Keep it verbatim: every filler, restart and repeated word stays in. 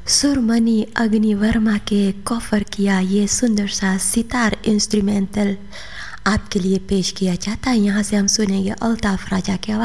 सुरमनी अग्नि वर्मा के कॉफर किया ये सुंदर सा सितार इंस्ट्रूमेंटल आपके लिए पेश किया जाता है। यहाँ से हम सुनेंगे अल्ताफ राजा की आवाज़